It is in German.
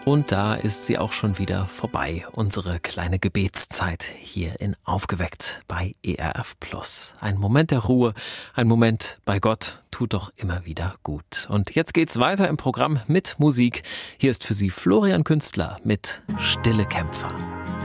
Und da ist sie auch schon wieder vorbei, unsere kleine Gebetszeit hier in Aufgeweckt bei ERF Plus. Ein Moment der Ruhe, ein Moment bei Gott, tut doch immer wieder gut. Und jetzt geht's weiter im Programm mit Musik. Hier ist für Sie Florian Künstler mit Stille Kämpfer.